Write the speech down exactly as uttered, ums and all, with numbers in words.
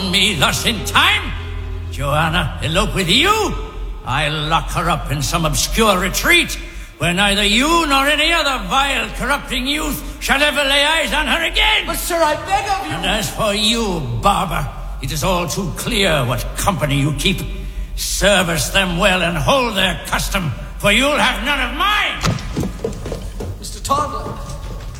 me thus in time, Joanna elope with you, I'll lock her up in some obscure retreat where neither you nor any other vile, corrupting youth shall ever lay eyes on her again. But, sir, I beg of you... And as for you, barber, it is all too clear what company you keep. Service them well and hold their custom, for you'll have none of mine. Mister Toddler...